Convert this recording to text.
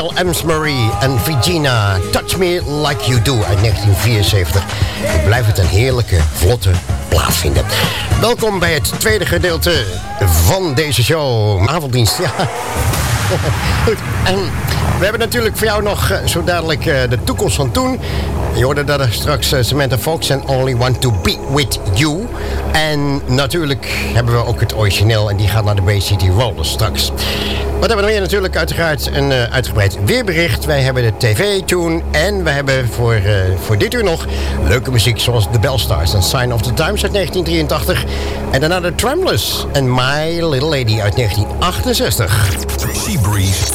Gail Amsbury en Virginia, Touch Me Like You Do uit 1974. Ik blijf het een heerlijke, vlotte plaat vinden. Welkom bij het tweede gedeelte van deze show. Avonddienst, ja. Goed, en we hebben natuurlijk voor jou nog zo dadelijk de toekomst van toen. Je hoorde daar straks Samantha Fox en Only Want To Be With You. En natuurlijk hebben we ook het origineel en die gaat naar de Bay City Rollers straks. Wat hebben we nog meer? Natuurlijk uiteraard een uitgebreid weerbericht. Wij hebben de tv-tune en we hebben voor dit uur nog leuke muziek zoals The Bellstars en Sign of the Times uit 1983. En daarna de Tremblers en My Little Lady uit 1968. Seabreeze